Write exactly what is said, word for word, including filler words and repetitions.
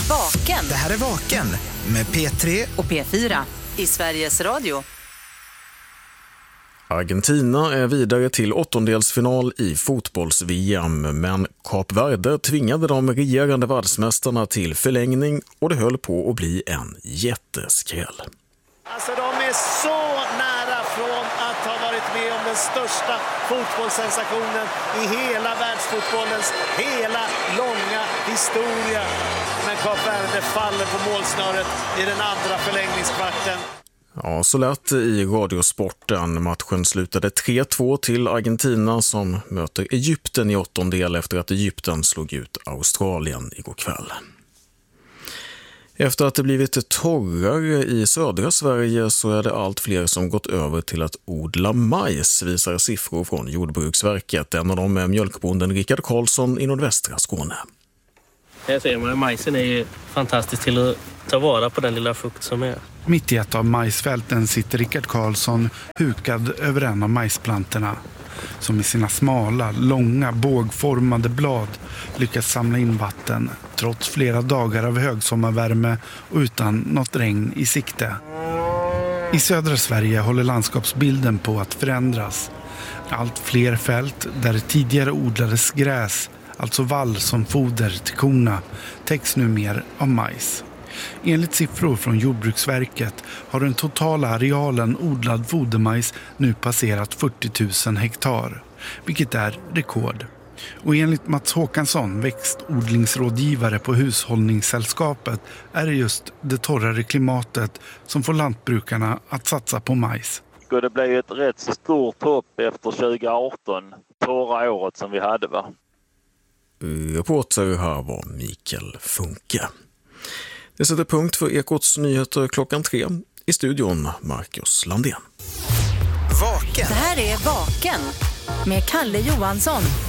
Vaken. Det här är Vaken med P tre och P fyra i Sveriges Radio. Argentina är vidare till åttondelsfinal i fotbolls-V M, men Kap Verde tvingade de regerande världsmästarna till förlängning och det höll på att bli en jätteskräll. Alltså de är så nära från att ha varit med om den största fotbollssensationen i hela världsfotbollens hela långa historia. Men Kap Verde faller på målsnöret i den andra förlängningskvarten. Ja, så lät i Radiosporten. Matchen slutade tre två till Argentina som möter Egypten i åttondel efter att Egypten slog ut Australien igår kväll. Efter att det blivit torrare i södra Sverige så är det allt fler som gått över till att odla majs, visar siffror från Jordbruksverket. En av dem är mjölkbonden Rickard Karlsson i nordvästra Skåne. Här ser man, majsen är ju fantastisk till att ta vara på den lilla frukt som är. Mitt i ett av majsfälten sitter Rickard Karlsson hukad över en av majsplantorna som med sina smala, långa, bågformade blad lyckats samla in vatten trots flera dagar av högsommarvärme och utan något regn i sikte. I södra Sverige håller landskapsbilden på att förändras. Allt fler fält där det tidigare odlades gräs, alltså vall som foder till korna, täcks nu mer av majs. Enligt siffror från Jordbruksverket har den totala arealen odlad fodermajs nu passerat fyrtio tusen hektar, vilket är rekord. Och enligt Mats Håkansson, växtodlingsrådgivare på Hushållningssällskapet, är det just det torrare klimatet som får lantbrukarna att satsa på majs. Skulle det bli ett rätt så stort hopp efter tjugo arton, torra året som vi hade, va? Reporter här var Mikael Funke. Det sätter punkt för Ekots nyheter klockan tre. I studion Marcus Landén. Vaken. Det här är Vaken med Kalle Johansson.